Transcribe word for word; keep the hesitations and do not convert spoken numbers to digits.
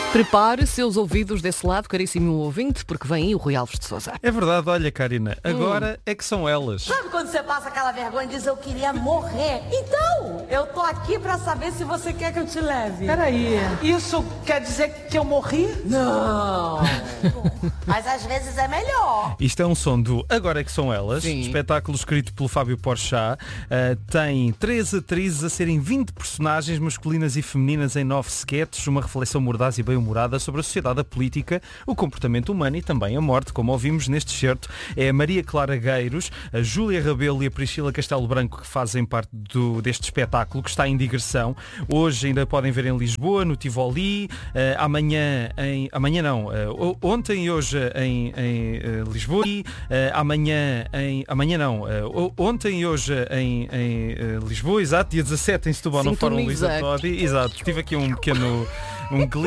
Prepare seus ouvidos desse lado, caríssimo ouvinte, porque vem aí o Rui Alves de Sousa. É verdade, olha, Karina, agora hum. é que são elas. Sabe quando você passa aquela vergonha e diz eu queria morrer? Então, eu tô aqui pra saber se você quer que eu te leve. Peraí, isso quer dizer que eu morri? Não. Mas às vezes é melhor. Isto é um som do Agora é que são elas, Sim. espetáculo escrito pelo Fábio Porchat. Uh, tem três atrizes a serem vinte personagens masculinas e femininas em nove sketches, uma reflexão mordaz e bem humorada sobre a sociedade, a política, o comportamento humano e também a morte, como ouvimos neste certo. É a Maria Clara Gueiros, a Júlia Rabelo e a Priscila Castelo Branco que fazem parte do, deste espetáculo, que está em digressão. Hoje ainda podem ver em Lisboa, no Tivoli, uh, amanhã em... amanhã não, uh, ontem e hoje em, em uh, Lisboa, uh, amanhã em... amanhã não, uh, ontem e hoje em, em uh, Lisboa, exato, dia dezassete em Setúbal, no Fórum Luísa Todi. Exato, tive aqui um pequeno um